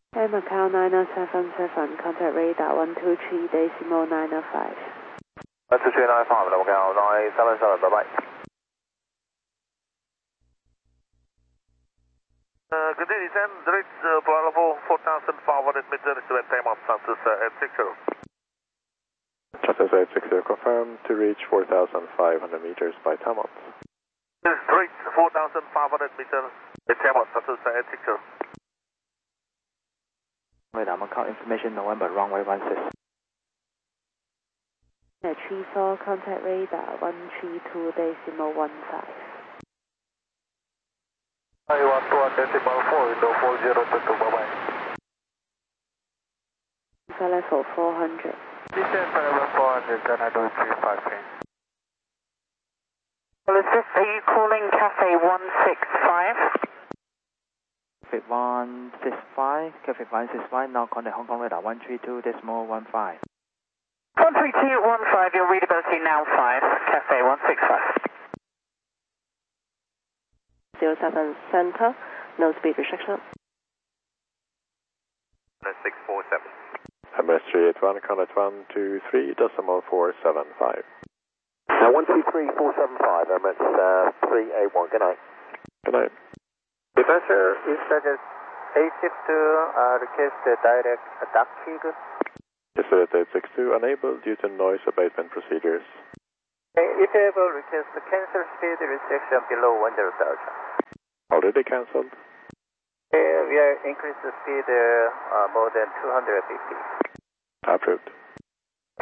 Macau 9077, contact radar 123.905. 123.905, Macau 977, bye bye. Good day, descend, direct level 4,500 meters to time out status at 60. Status 860, confirm to reach 4,500 meters by time out. Direct 4,500 meters at time out status at 60. Radar Macau information November runway 16. 34, contact radar 132.15. I want 1.4, window 4022, bye bye. Level 400. Descend for level 400, then I do 35 pin. Are you calling Cafe 165? Cafe 165, Cafe 165, now contact Hong Kong radar 132.15. 132.15, your readability now 5, Cafe 165. 07 center, no speed restriction. 647. MS 381, contact 123.475. 123.475, MS 381, good night. Good night. Defensor, is that A-shift to request direct duck feed? Decided 862, unable due to noise abatement procedures. If able, request cancel speed restriction below 100,000. Already cancelled. We are increase the speed more than 250. Approved.